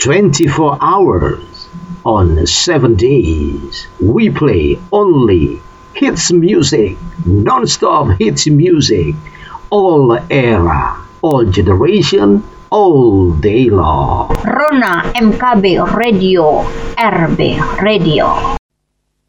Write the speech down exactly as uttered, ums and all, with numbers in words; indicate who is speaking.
Speaker 1: twenty-four hours on seven days. We play only hits music, non-stop hits music, all era, all generation, all day long.
Speaker 2: Rona M K B Radio, R B Radio.